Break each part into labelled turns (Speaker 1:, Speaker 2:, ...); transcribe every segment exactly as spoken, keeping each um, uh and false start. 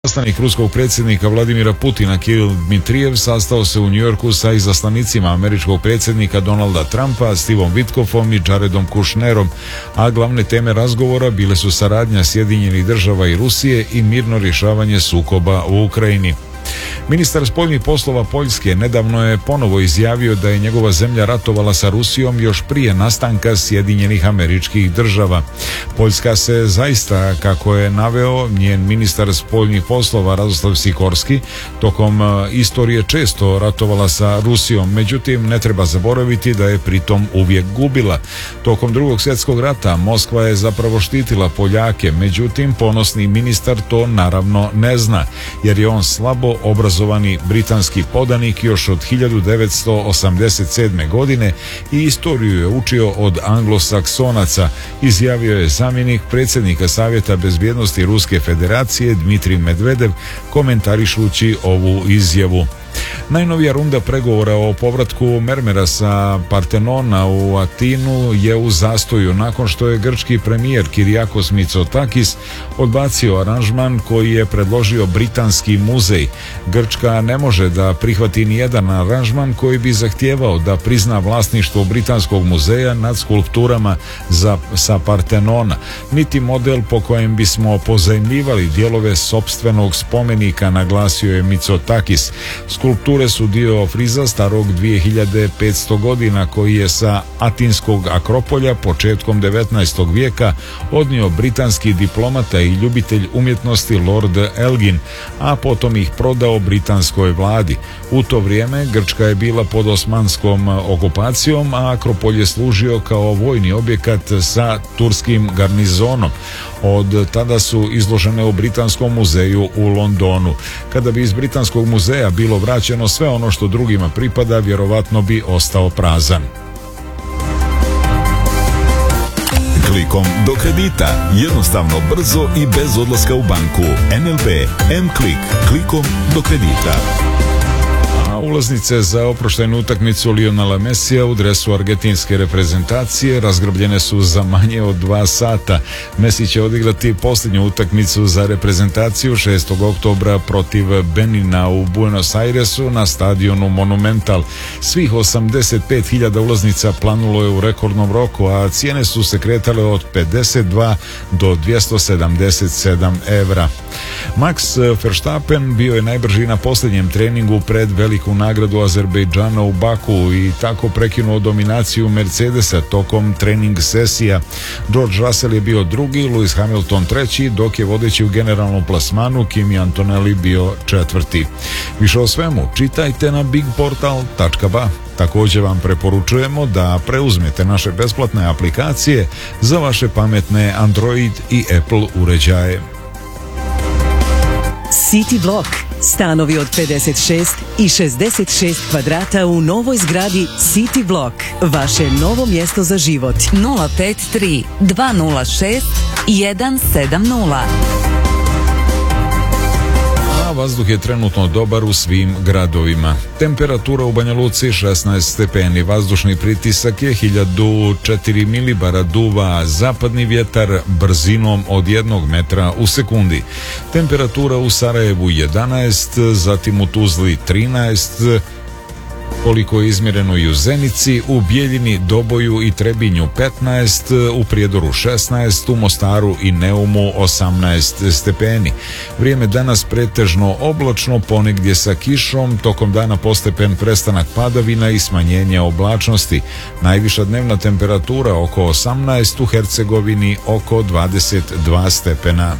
Speaker 1: Sastanak ruskog predsjednika Vladimira Putina Kiril Dmitrijev sastao se u Njujorku sa izaslanicima američkog predsjednika Donalda Trumpa, Stevom Witkoffom i Jaredom Kushnerom, a glavne teme razgovora bile su saradnja Sjedinjenih država i Rusije i mirno rješavanje sukoba u Ukrajini. Ministar spoljnih poslova Poljske nedavno je ponovo izjavio da je njegova zemlja ratovala sa Rusijom još prije nastanka Sjedinjenih Američkih Država. Poljska se zaista, kako je naveo njen ministar spoljnih poslova Radoslav Sikorski, tokom istorije često ratovala sa Rusijom, međutim ne treba zaboraviti da je pritom uvijek gubila. Tokom Drugog svjetskog rata Moskva je zapravo štitila Poljake, međutim ponosni ministar to naravno ne zna, jer je on slabo obrazovani britanski podanik još od hiljadu devetsto osamdeset sedme. godine i istoriju je učio od anglosaksonaca, izjavio je zamjenik predsjednika Savjeta bezbjednosti Ruske federacije Dmitrij Medvedev komentarišući ovu izjavu. Najnovija runda pregovora o povratku mermera sa Partenona u Atinu je u zastoju nakon što je grčki premijer Kyriakos Mitsotakis odbacio aranžman koji je predložio Britanski muzej. Grčka ne može da prihvati nijedan aranžman koji bi zahtijevao da prizna vlasništvo Britanskog muzeja nad skulpturama za, sa Partenona, niti model po kojem bismo pozajmljivali dijelove sopstvenog spomenika, naglasio je Mitsotakis. Skulpture su dio friza starog dvije hiljade petsto godina koji je sa Atinskog Akropolja početkom devetnaestog vijeka odnio britanski diplomata i ljubitelj umjetnosti Lord Elgin, a potom ih prodao britanskoj vladi. U to vrijeme Grčka je bila pod osmanskom okupacijom, a Akropolj je služio kao vojni objekat sa turskim garnizonom. Od tada su izložene u Britanskom muzeju u Londonu. Kada bi iz Britanskog muzeja bilo vraćeno sve ono što drugima pripada, vjerovatno bi ostao prazan.
Speaker 2: Klikom do kredita. Jednostavno, brzo i bez odlaska u banku. N L B M-Klik. Klikom do kredita.
Speaker 1: Ulaznice za oproštajnu utakmicu Lionela Messija u dresu argentinske reprezentacije razgrabljene su za manje od dva sata. Messi će odigrati posljednju utakmicu za reprezentaciju šestog oktobra protiv Benina u Buenos Airesu na stadionu Monumental. Svih osamdeset pet hiljada ulaznica planulo je u rekordnom roku, a cijene su se kretale od pedeset dva do dvjesto sedamdeset sedam evra. Max Verstappen bio je najbrži na posljednjem treningu pred veliku nagradu Azerbejdžana u Baku i tako prekinuo dominaciju Mercedesa tokom trening sesija. George Russell je bio drugi, Lewis Hamilton treći, dok je vodeći u generalnom plasmanu Kimi Antonelli bio četvrti. Više o svemu čitajte na big portal tačka ba. Također vam preporučujemo da preuzmete naše besplatne aplikacije za vaše pametne Android i Apple uređaje.
Speaker 3: City Block. Stanovi od pedeset šest i šezdeset šest kvadrata u novoj zgradi City Block. Vaše novo mjesto za život.
Speaker 4: nula pet tri dva nula šest jedan sedam nula.
Speaker 1: Vazduh je trenutno dobar u svim gradovima. Temperatura u Banja Luci šesnaest stepeni, vazdušni pritisak je hiljadu četiri milibara, duva zapadni vjetar brzinom od jednog metra u sekundi. Temperatura u Sarajevu jedanaest, zatim u Tuzli trinaest, koliko je izmjereno i u Zenici, u Bijeljini, Doboju i Trebinju petnaest, u Prijedoru šesnaest, u Mostaru i Neumu osamnaest stepeni. Vrijeme danas pretežno oblačno, ponegdje sa kišom, tokom dana postepen prestanak padavina i smanjenje oblačnosti. Najviša dnevna temperatura oko osamnaest, u Hercegovini oko dvadeset dva stepena.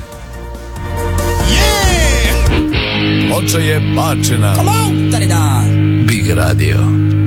Speaker 5: Oče je bačena.
Speaker 6: Come on, Big Radio.